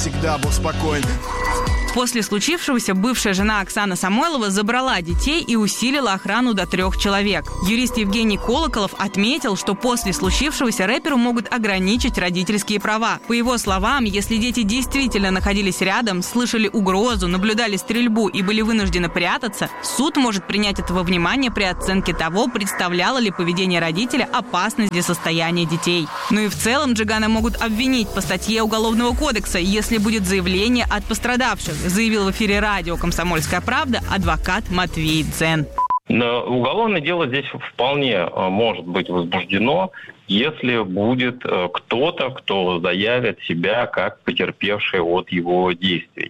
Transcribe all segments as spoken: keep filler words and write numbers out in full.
всегда был спокоен. После случившегося бывшая жена Оксана Самойлова забрала детей и усилила охрану до трех человек. Юрист Евгений Колоколов отметил, что после случившегося рэперу могут ограничить родительские права. По его словам, если дети действительно находились рядом, слышали угрозу, наблюдали стрельбу и были вынуждены прятаться, суд может принять это во внимание при оценке того, представляло ли поведение родителя опасность для состояния детей. Ну и в целом Джигана могут обвинить по статье Уголовного кодекса, если будет заявление от пострадавших, заявил в эфире радио «Комсомольская правда» адвокат Матвей Дзен. Но уголовное дело здесь вполне может быть возбуждено, если будет кто-то, кто заявит себя как потерпевший от его действий.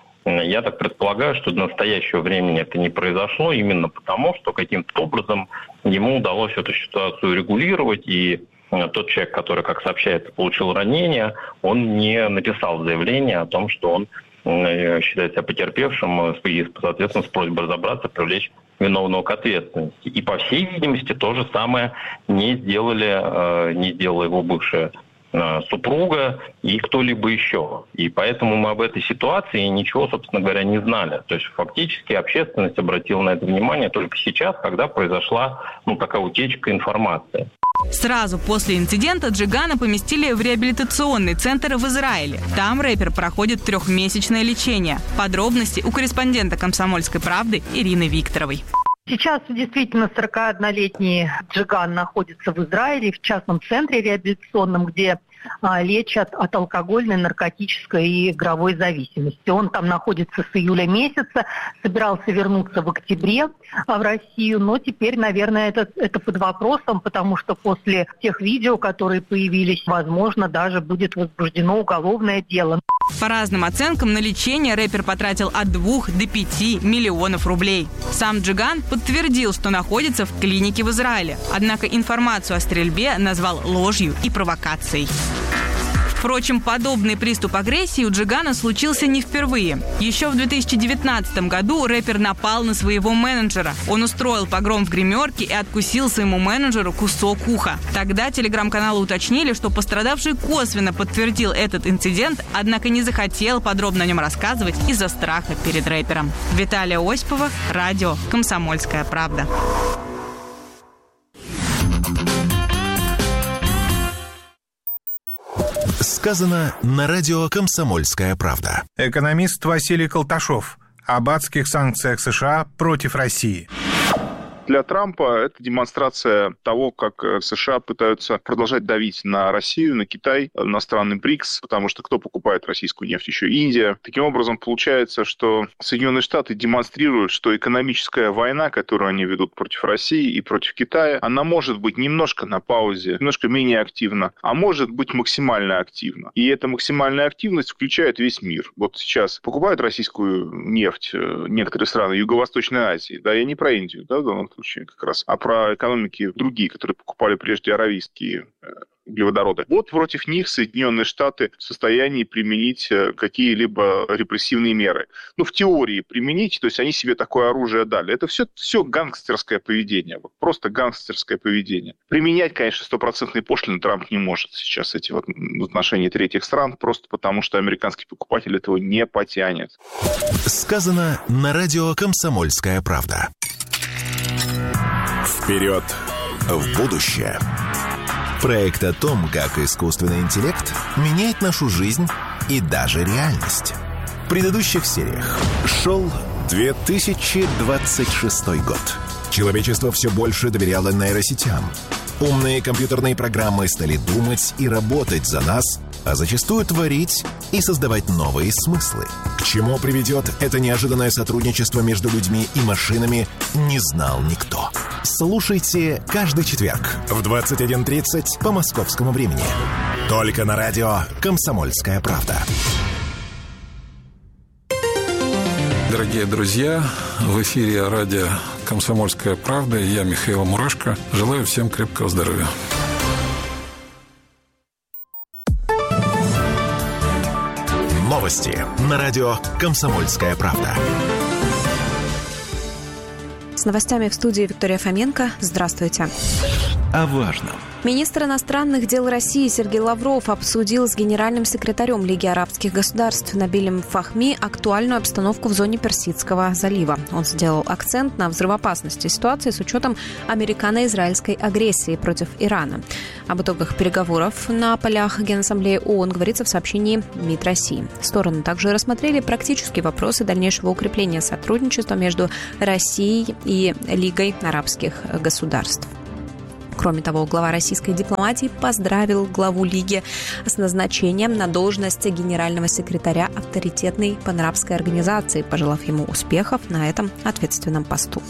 Я так предполагаю, что до настоящего времени это не произошло именно потому, что каким-то образом ему удалось эту ситуацию регулировать, и тот человек, который, как сообщается, получил ранение, он не написал заявление о том, что он считает себя потерпевшим и, соответственно, с просьбой разобраться, привлечь виновного к ответственности. И, по всей видимости, то же самое не сделали, не сделала его бывшая супруга и кто-либо еще. И поэтому мы об этой ситуации ничего, собственно говоря, не знали. То есть фактически общественность обратила на это внимание только сейчас, когда произошла ну, такая утечка информации. Сразу после инцидента Джигана поместили в реабилитационный центр в Израиле. Там рэпер проходит трехмесячное лечение. Подробности у корреспондента «Комсомольской правды» Ирины Викторовой. Сейчас действительно сорокаоднолетний Джиган находится в Израиле, в частном центре реабилитационном, где а, лечат от алкогольной, наркотической и игровой зависимости. Он там находится с июля месяца, собирался вернуться в октябре а, в Россию, но теперь, наверное, это, это под вопросом, потому что после тех видео, которые появились, возможно, даже будет возбуждено уголовное дело. По разным оценкам, на лечение рэпер потратил от двух до пяти миллионов рублей. Сам Джиган подтвердил, что находится в клинике в Израиле. Однако информацию о стрельбе назвал ложью и провокацией. Впрочем, подобный приступ агрессии у Джигана случился не впервые. Еще в две тысячи девятнадцатом году рэпер напал на своего менеджера. Он устроил погром в гримерке и откусил своему менеджеру кусок уха. Тогда телеграм-каналы уточнили, что пострадавший косвенно подтвердил этот инцидент, однако не захотел подробно о нем рассказывать из-за страха перед рэпером. Виталия Осипова, радио «Комсомольская правда». Сказано на радио «Комсомольская правда». Экономист Василий Колташов об адских санкциях США против России. Для Трампа это демонстрация того, как США пытаются продолжать давить на Россию, на Китай, на страны БРИКС, потому что кто покупает российскую нефть? Еще Индия. Таким образом, получается, что Соединенные Штаты демонстрируют, что экономическая война, которую они ведут против России и против Китая, она может быть немножко на паузе, немножко менее активна, а может быть максимально активна. И эта максимальная активность включает весь мир. Вот сейчас покупают российскую нефть некоторые страны Юго-Восточной Азии, да, я не про Индию, да, в данном случае как раз, а про экономики другие, которые покупали прежде аравийские углеводороды. Вот против них Соединенные Штаты в состоянии применить какие-либо репрессивные меры. Ну, в теории применить, то есть они себе такое оружие дали. Это все, все гангстерское поведение, вот просто гангстерское поведение. Применять, конечно, стопроцентные пошлины Трамп не может сейчас эти вот в отношении третьих стран, просто потому что американский покупатель этого не потянет. Сказано на радио «Комсомольская правда». Вперед в будущее. Проект о том, как искусственный интеллект меняет нашу жизнь и даже реальность. В предыдущих сериях шел две тысячи двадцать шестой год. Человечество все больше доверяло нейросетям. Умные компьютерные программы стали думать и работать за нас, а зачастую творить и создавать новые смыслы. К чему приведет это неожиданное сотрудничество между людьми и машинами, не знал никто. Слушайте каждый четверг в двадцать один тридцать по московскому времени. Только на радио «Комсомольская правда». Дорогие друзья, в эфире радио «Комсомольская правда» и я, Михаил Мурашко. Желаю всем крепкого здоровья. Новости на радио «Комсомольская правда». С новостями в студии Виктория Фоменко. Здравствуйте. о важном. Министр иностранных дел России Сергей Лавров обсудил с генеральным секретарем Лиги арабских государств Набилем Фахми актуальную обстановку в зоне Персидского залива. Он сделал акцент на взрывоопасности ситуации с учетом американо-израильской агрессии против Ирана. Об итогах переговоров на полях Генассамблеи ООН говорится в сообщении МИД России. Стороны также рассмотрели практические вопросы дальнейшего укрепления сотрудничества между Россией и Лигой арабских государств. Кроме того, глава российской дипломатии поздравил главу Лиги с назначением на должность генерального секретаря авторитетной панарабской организации, пожелав ему успехов на этом ответственном посту.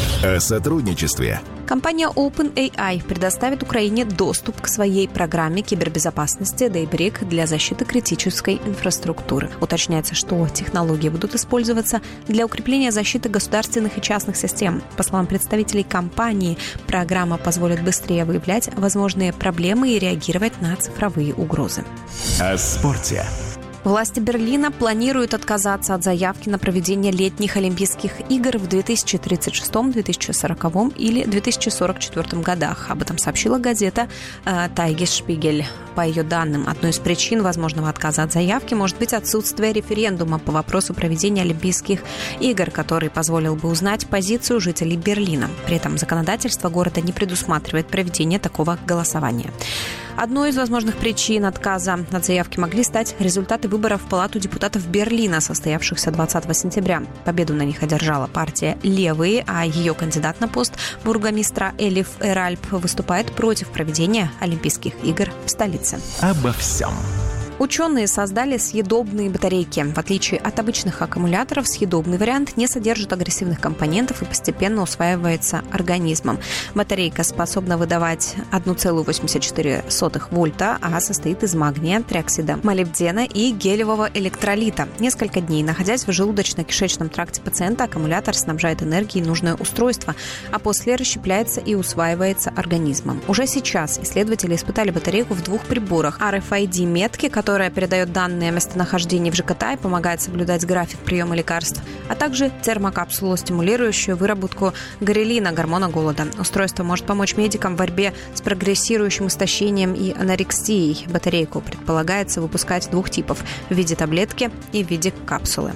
О сотрудничестве. Компания OpenAI предоставит Украине доступ к своей программе кибербезопасности Daybreak для защиты критической инфраструктуры. Уточняется, что технологии будут использоваться для укрепления защиты государственных и частных систем. По словам представителей компании, программа позволит быстрее выявлять возможные проблемы и реагировать на цифровые угрозы. О спорте. Власти Берлина планируют отказаться от заявки на проведение летних Олимпийских игр в две тысячи тридцать шестом, две тысячи сороковом или две тысячи сорок четвёртом годах. Об этом сообщила газета э, «Тайгесшпигель». По ее данным, одной из причин возможного отказа от заявки может быть отсутствие референдума по вопросу проведения Олимпийских игр, который позволил бы узнать позицию жителей Берлина. При этом законодательство города не предусматривает проведение такого голосования. Одной из возможных причин отказа от заявки могли стать результаты выборов в Палату депутатов Берлина, состоявшихся двадцатого сентября. Победу на них одержала партия «Левые», а ее кандидат на пост бургомистра Элиф Эральп выступает против проведения Олимпийских игр в столице. Обо всем. Ученые создали съедобные батарейки. В отличие от обычных аккумуляторов, съедобный вариант не содержит агрессивных компонентов и постепенно усваивается организмом. Батарейка способна выдавать одна целая восемьдесят четыре сотых вольта, а состоит из магния, триоксида молибдена и гелевого электролита. Несколько дней, находясь в желудочно-кишечном тракте пациента, аккумулятор снабжает энергией нужное устройство, а после расщепляется и усваивается организмом. Уже сейчас исследователи испытали батарейку в двух приборах. ар эф ай ди-метки, которая передает данные о местонахождении в ЖКТ и помогает соблюдать график приема лекарств, а также термокапсулу, стимулирующую выработку грелина, гормона голода. Устройство может помочь медикам в борьбе с прогрессирующим истощением и анорексией. Батарейку предполагается выпускать двух типов – в виде таблетки и в виде капсулы.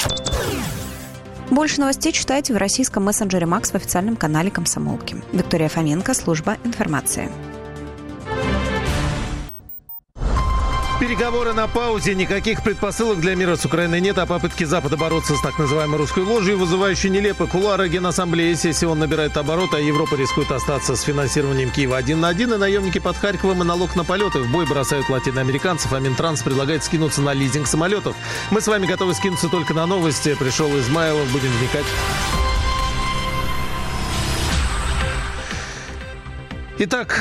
Больше новостей читайте в российском мессенджере Макс в официальном канале «Комсомолки». Виктория Фоменко, служба информации. Переговоры на паузе. Никаких предпосылок для мира с Украиной нет, а попытки Запада бороться с так называемой русской ложью, вызывающие нелепые кулуары Генассамблеи. Сессион набирает обороты, а Европа рискует остаться с финансированием Киева один на один. И наемники под Харьковом и налог на полеты в бой бросают латиноамериканцев, а Минтранс предлагает скинуться на лизинг самолетов. Мы с вами готовы скинуться только на новости. Пришел Измайлов, будем вникать. Итак,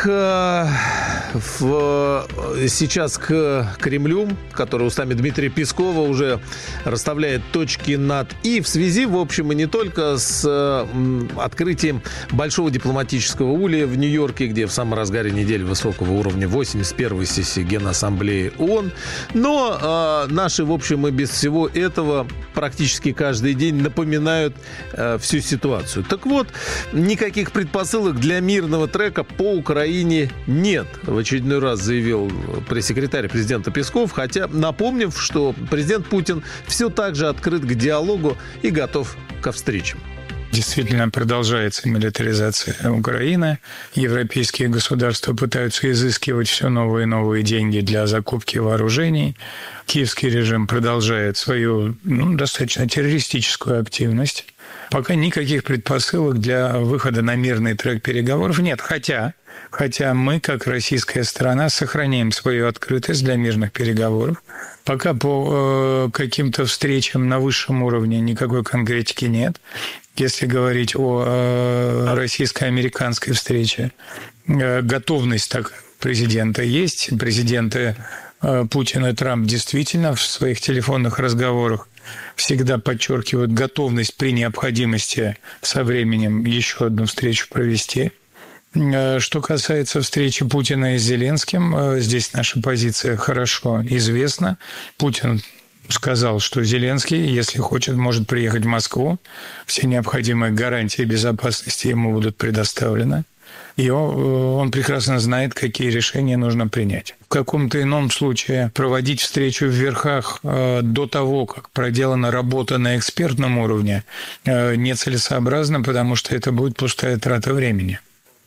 в, сейчас к Кремлю, который устами Дмитрия Пескова уже расставляет точки над «и» в связи, в общем, и не только с открытием большого дипломатического улья в Нью-Йорке, где в самом разгаре недели высокого уровня восемьдесят первой сессии Генассамблеи ООН. Но э, наши, в общем, и без всего этого практически каждый день напоминают э, всю ситуацию. Так вот, никаких предпосылок для мирного трека по Украине нет, в очередной раз заявил пресс-секретарь президента Песков, хотя напомнив, что президент Путин все так же открыт к диалогу и готов ко встречам. Действительно продолжается милитаризация Украины. Европейские государства пытаются изыскивать все новые и новые деньги для закупки вооружений. Киевский режим продолжает свою ну, достаточно террористическую активность. Пока никаких предпосылок для выхода на мирный трек переговоров нет. Хотя, хотя мы, как российская сторона, сохраняем свою открытость для мирных переговоров. Пока по э, каким-то встречам на высшем уровне никакой конкретики нет. Если говорить о э, российско-американской встрече, э, готовность так президента есть. Президенты э, Путин и Трамп действительно в своих телефонных разговорах всегда подчеркивают готовность при необходимости со временем еще одну встречу провести. Что касается встречи Путина и Зеленским, здесь наша позиция хорошо известна. Путин сказал, что Зеленский, если хочет, может приехать в Москву. Все необходимые гарантии безопасности ему будут предоставлены. и он, он прекрасно знает, какие решения нужно принять. В каком-то ином случае проводить встречу в верхах э, до того, как проделана работа на экспертном уровне, э, нецелесообразно, потому что это будет пустая трата времени.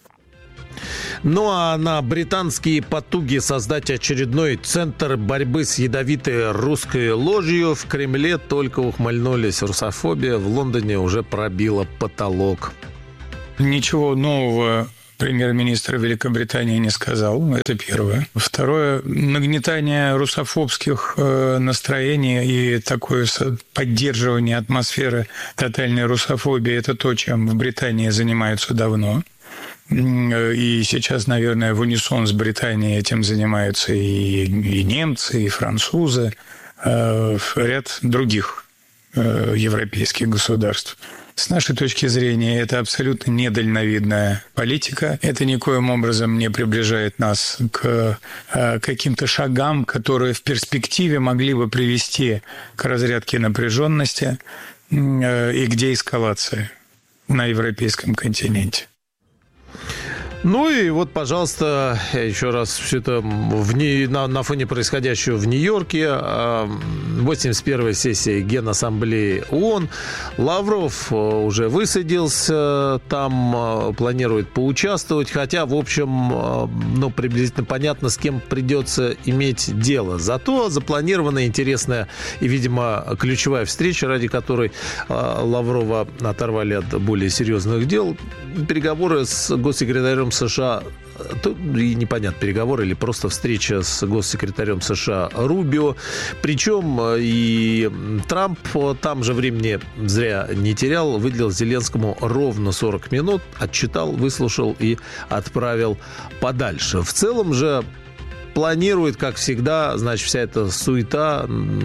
Ну а на британские потуги создать очередной центр борьбы с ядовитой русской ложью в Кремле только ухмыльнулись. Русофобия в Лондоне уже пробила потолок. Ничего нового премьер-министр Великобритании не сказал. Это первое. Второе. Нагнетание русофобских настроений и такое поддерживание атмосферы тотальной русофобии – это то, чем в Британии занимаются давно. И сейчас, наверное, в унисон с Британией этим занимаются и, и немцы, и французы, э, ряд других э, европейских государств. С нашей точки зрения, это абсолютно недальновидная политика. Это никоим образом не приближает нас к э, каким-то шагам, которые в перспективе могли бы привести к разрядке напряженности э, и к деэскалации на европейском континенте. Ну и вот, пожалуйста, еще раз все это в не, на, на фоне происходящего в Нью-Йорке. восемьдесят первая сессия Генассамблеи ООН. Лавров уже высадился, там планирует поучаствовать, хотя, в общем, ну, приблизительно понятно, с кем придется иметь дело. Зато запланирована интересная и, видимо, ключевая встреча, ради которой Лаврова оторвали от более серьезных дел. Переговоры с госсекретарем США, и непонятно, переговоры или просто встреча с госсекретарем США Рубио. Причем и Трамп там же времени зря не терял, выделил Зеленскому ровно сорок минут, отчитал, выслушал и отправил подальше. В целом же планирует, как всегда, значит, вся эта суета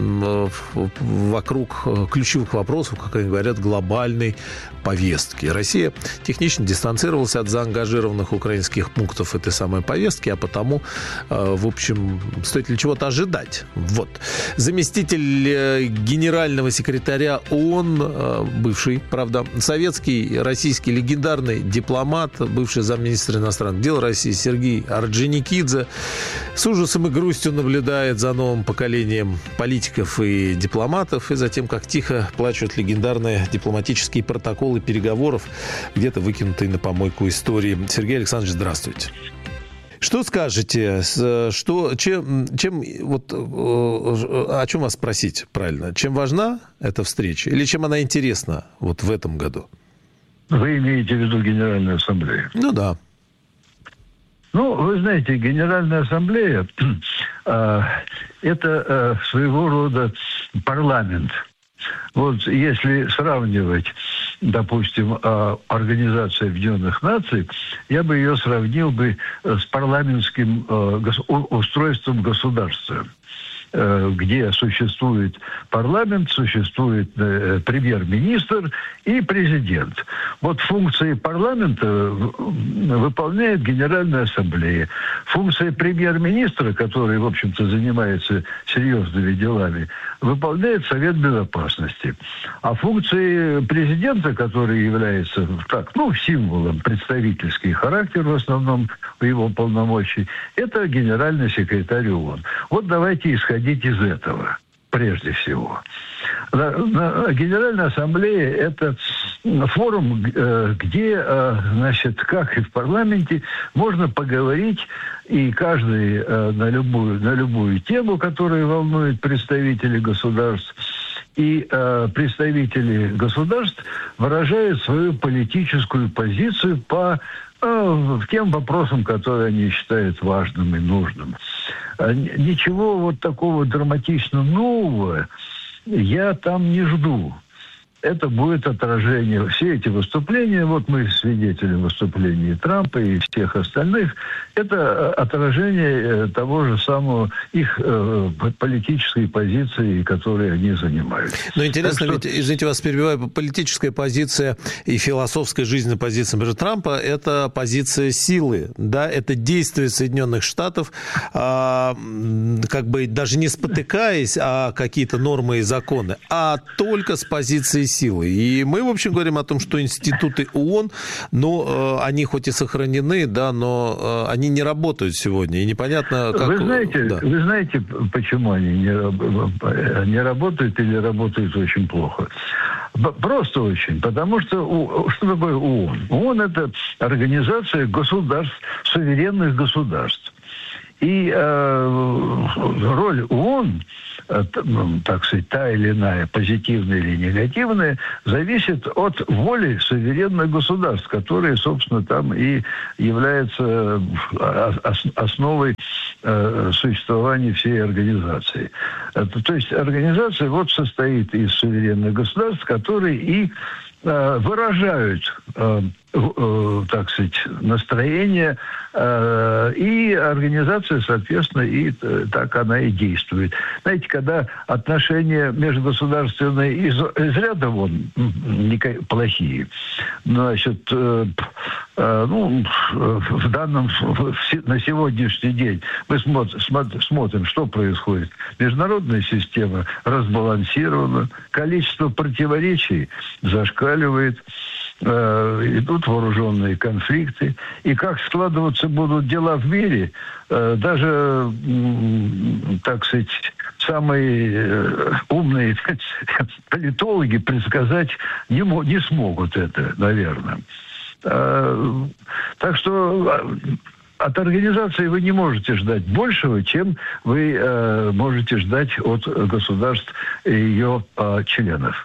вокруг ключевых вопросов, как они говорят, глобальной повестки. Россия технично дистанцировалась от заангажированных украинских пунктов этой самой повестки, а потому, в общем, стоит ли чего-то ожидать. Вот. Заместитель генерального секретаря ООН, бывший, правда, советский, российский легендарный дипломат, бывший замминистра иностранных дел России Сергей Орджоникидзе, с ужасом и грустью наблюдает за новым поколением политиков и дипломатов, и за тем, как тихо плачут легендарные дипломатические протоколы переговоров, где-то выкинутые на помойку истории. Сергей Александрович, здравствуйте. Что скажете? Что, чем, чем, вот, о чем вас спросить правильно? Чем важна эта встреча? Или чем она интересна вот в этом году? Вы имеете в виду Генеральную Ассамблею? Ну да. Ну, вы знаете, Генеральная Ассамблея э, это э, своего рода парламент. Вот если сравнивать, допустим, э, Организацию Объединенных Наций, я бы ее сравнил бы с парламентским э, гос- устройством государства, где существует парламент, существует э, премьер-министр и президент. Вот функции парламента выполняет Генеральная Ассамблея. Функции премьер-министра, который, в общем-то, занимается серьезными делами, выполняет Совет Безопасности. А функции президента, который является так, ну, символом, представительский характер в основном его полномочий, это генеральный секретарь ООН. Вот давайте исходить из этого, прежде всего. Генеральная Ассамблея – это форум, где, значит, как и в парламенте, можно поговорить, и каждый на любую, на любую тему, которая волнует представителей государств, и э, представители государств выражают свою политическую позицию по э, тем вопросам, которые они считают важным и нужным. Э, ничего вот такого драматично нового я там не жду. Это будет отражение. Все эти выступления, вот мы свидетели выступлений Трампа и всех остальных, это отражение того же самого их э, политической позиции, которые они занимают. Но интересно, что... ведь, извините, вас перебиваю, политическая позиция и философская жизненная позиция например, Трампа – это позиция силы, да, это действие Соединенных Штатов, а, как бы даже не спотыкаясь о какие-то нормы и законы, а только с позиции силы. И мы, в общем, говорим о том, что институты ООН, ну, они хоть и сохранены, да, но они не работают сегодня. И непонятно, как... Вы знаете, да. вы знаете, почему они не, не работают или работают очень плохо? Просто очень. Потому что что такое ООН? ООН – это организация государств, суверенных государств. И э, роль ООН, э, так сказать, та или иная, позитивная или негативная, зависит от воли суверенных государств, которые, собственно, там и являются основой э, существования всей организации. Это, то есть организация вот состоит из суверенных государств, которые и э, выражают э, э, так сказать, настроение, э, и организация, соответственно, и э, так она и действует. Знаете, когда отношения межгосударственные из, из ряда вон плохие, значит, э, э, ну, в данном, в, на сегодняшний день мы смотр, смотрим, что происходит. Международная система разбалансирована, количество противоречий зашкаливает, э, идут вооруженные конфликты. И как складываться будут дела в мире, э, даже, э, так сказать, самые э, умные политологи предсказать не, не смогут это, наверное. Э, так что от организации вы не можете ждать большего, чем вы э, можете ждать от государств и ее э, членов.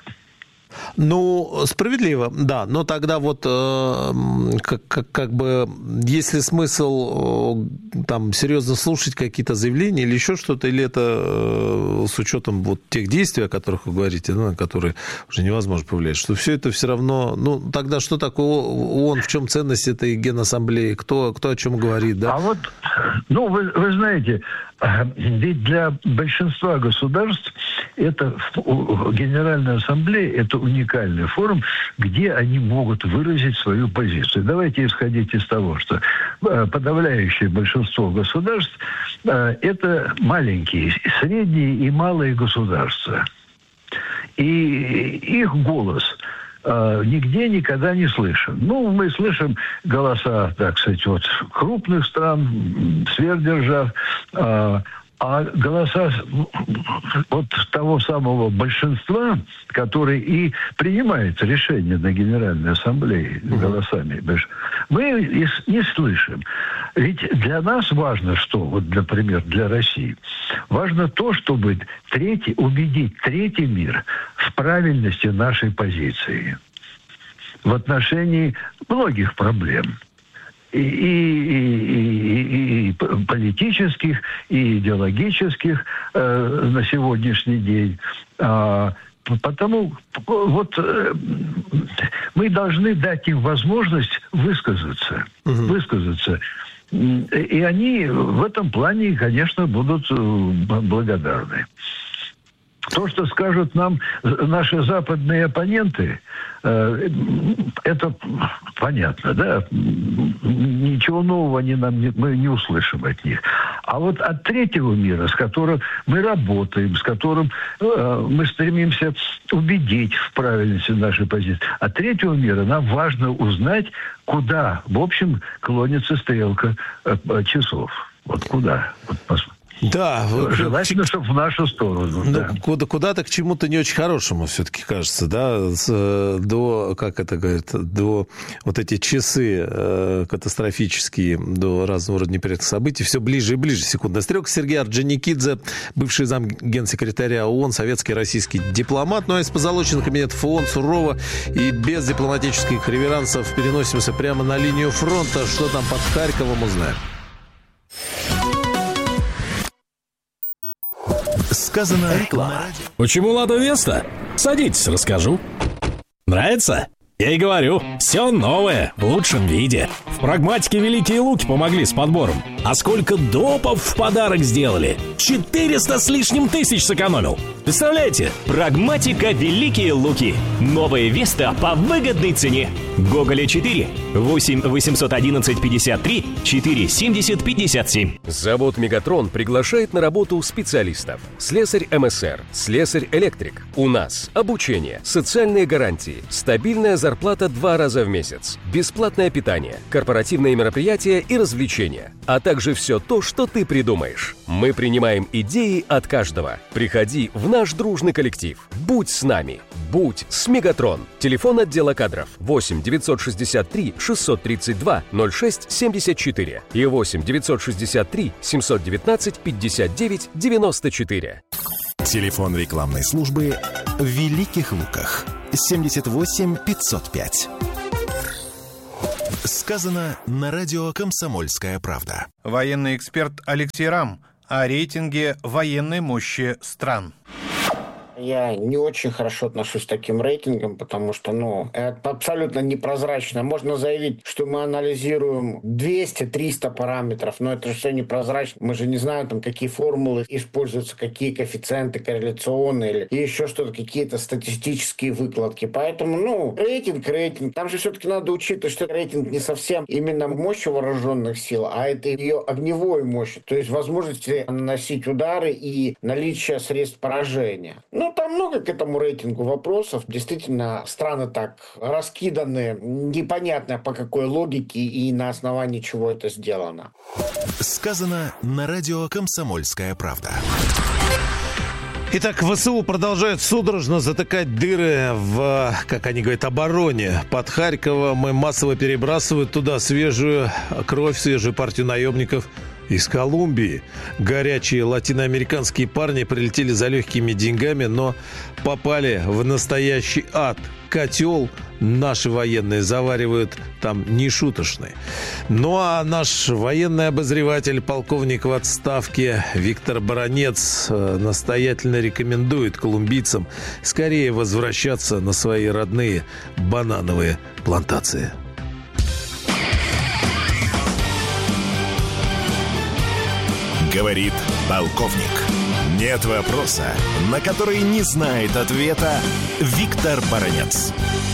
Ну, справедливо, да. Но тогда вот э, как, как, как бы есть ли смысл э, там серьезно слушать какие-то заявления или еще что-то, или это э, с учетом вот тех действий, о которых вы говорите, ну, на которые уже невозможно повлиять, что все это все равно, ну, тогда что такое ООН, в чем ценность этой Генассамблеи, кто, кто о чем говорит, да? А вот, ну, вы, вы знаете, ведь для большинства государств это Генеральная Ассамблея, это уникальный форум, где они могут выразить свою позицию. Давайте исходить из того, что подавляющее большинство государств это маленькие, средние и малые государства. И их голос нигде никогда не слышен. Ну, мы слышим голоса, так сказать, вот крупных стран, сверхдержав, а, а голоса вот того самого большинства, который и принимает решения на Генеральной Ассамблее голосами, мы их не слышим. Ведь для нас важно что? Вот, например, для России. Важно то, чтобы третий, убедить третий мир в правильности нашей позиции в отношении многих проблем. И, и, и, и политических, и идеологических э, на сегодняшний день. А, потому вот э, мы должны дать им возможность высказаться. Угу. Высказаться. И они в этом плане, конечно, будут благодарны. То, что скажут нам наши западные оппоненты, это понятно, да? Ничего нового они нам не, мы не услышим от них. А вот от третьего мира, с которым мы работаем, с которым э, мы стремимся убедить в правильности нашей позиции, от третьего мира нам важно узнать, куда, в общем, клонится стрелка э, часов. Вот куда. Вот посмотрим. Да, желательно, чтобы в нашу сторону. Ну, да. куда, куда-то к чему-то не очень хорошему все-таки кажется, да, с, до, как это говорят, до вот эти часы э, катастрофические, до разного рода неприятных событий, все ближе и ближе. Секундная стрелка. Сергей Орджоникидзе, бывший зам генсекретаря ООН, советский и российский дипломат. Ну а из позолоченных кабинетов ООН сурово и без дипломатических реверансов переносимся прямо на линию фронта. Что там под Харьковом, узнаем. Сказано реклама. Почему Лада Веста? Садитесь, расскажу. Нравится? Я и говорю, все новое, в лучшем виде. В прагматике Великие Луки помогли с подбором. А сколько допов в подарок сделали? четыреста с лишним тысяч сэкономил. Представляете? Прагматика Великие Луки. Новая Веста по выгодной цене. Гоголя четыре. восемь восемьсот одиннадцать пятьдесят три четыреста семьдесят пятьдесят семь. Завод «Мегатрон» приглашает на работу специалистов. Слесарь эм эс эр, слесарь-электрик. У нас обучение, социальные гарантии, стабильная зарплата два раза в месяц, бесплатное питание, корпоративные мероприятия и развлечения, а также все то, что ты придумаешь. Мы принимаем идеи от каждого. Приходи в наш дружный коллектив. Будь с нами. Будь с «Мегатрон». Телефон отдела кадров восемь девятьсот шестьдесят три шестьсот тридцать два ноль шесть семьдесят четыре и восемь девятьсот шестьдесят три семьсот девятнадцать пятьдесят девять девяносто четыре. Телефон рекламной службы в Великих Луках семьдесят восемь пятьсот пять. Сказано на радио «Комсомольская правда». Военный эксперт Алексей Рам о рейтинге военной мощи стран. Я не очень хорошо отношусь к таким рейтингам, потому что, ну, это абсолютно непрозрачно. Можно заявить, что мы анализируем двести-триста параметров, но это же все непрозрачно. Мы же не знаем, там, какие формулы используются, какие коэффициенты корреляционные или еще что-то, какие-то статистические выкладки. Поэтому, ну, рейтинг, рейтинг. Там же все-таки надо учитывать, что рейтинг не совсем именно мощи вооруженных сил, а это ее огневой мощи, то есть возможности наносить удары и наличие средств поражения. Ну, там много к этому рейтингу вопросов. Действительно, страны так раскиданы, непонятно по какой логике и на основании чего это сделано. Сказано на радио «Комсомольская правда». Итак, ВСУ продолжают судорожно затыкать дыры в, как они говорят, обороне. Под Харьковом и массово перебрасывают туда свежую кровь, свежую партию наемников из Колумбии. Горячие латиноамериканские парни прилетели за легкими деньгами, но попали в настоящий ад. Котел наши военные заваривают там нешуточный. Ну а наш военный обозреватель, полковник в отставке Виктор Баранец настоятельно рекомендует колумбийцам скорее возвращаться на свои родные банановые плантации. Говорит полковник. Нет вопроса, на который не знает ответа Виктор Баранец.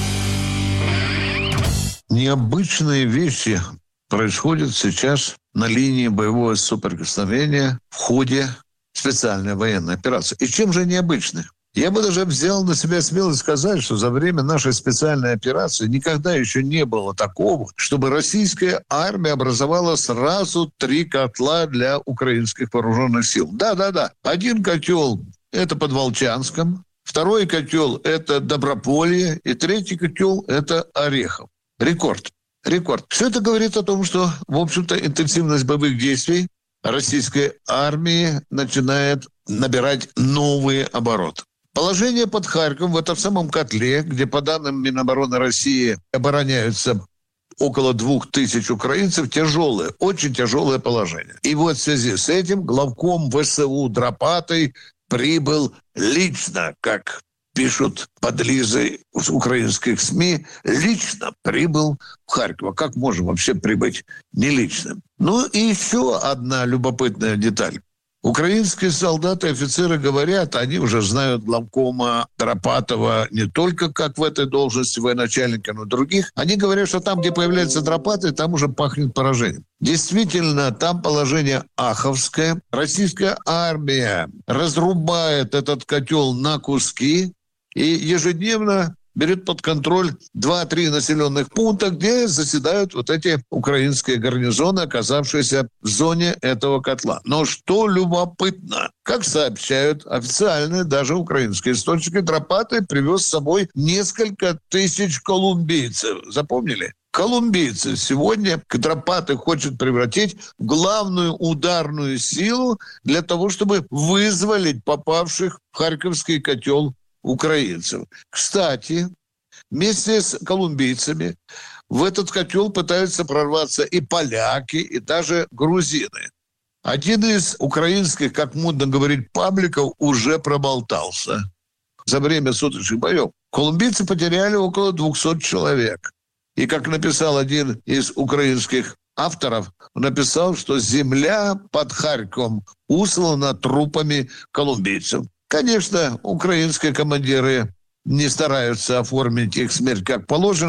Необычные вещи происходят сейчас на линии боевого соприкосновения в ходе специальной военной операции. И чем же необычны? Я бы даже взял на себя смелость сказать, что за время нашей специальной операции никогда еще не было такого, чтобы российская армия образовала сразу три котла для украинских вооруженных сил. Да-да-да. Один котел – это под Волчанском, второй котел – это Доброполье, и третий котел – это Орехов. Рекорд. Рекорд. Все это говорит о том, что, в общем-то, интенсивность боевых действий российской армии начинает набирать новые обороты. Положение под Харьковом в этом самом котле, где, по данным Минобороны России, обороняются около двух тысяч украинцев, тяжелое, очень тяжелое положение. И вот в связи с этим главком ВСУ Дропатый прибыл лично, как пишут подлизы с украинских СМИ, лично прибыл в Харьков. Как можно вообще прибыть не лично? Ну и еще одна любопытная деталь. Украинские солдаты и офицеры говорят, они уже знают главкома Дропатова не только как в этой должности военачальника, но и других. Они говорят, что там, где появляется Дропатый, там уже пахнет поражением. Действительно, там положение аховское. Российская армия разрубает этот котел на куски и ежедневно берет под контроль два-три населенных пункта, где заседают вот эти украинские гарнизоны, оказавшиеся в зоне этого котла. Но что любопытно, как сообщают официальные, даже украинские источники, Дропатый привез с собой несколько тысяч колумбийцев. Запомнили? Колумбийцы сегодня Дропатый хочет превратить в главную ударную силу для того, чтобы вызволить попавших в Харьковский котел украинцев. Кстати, вместе с колумбийцами в этот котел пытаются прорваться и поляки, и даже грузины. Один из украинских, как модно говорить, пабликов уже проболтался. За время суточных боев колумбийцы потеряли около двухсот человек. И как написал один из украинских авторов, он написал, что земля под Харьковом услана трупами колумбийцев. Конечно, украинские командиры не стараются оформить их смерть как положено.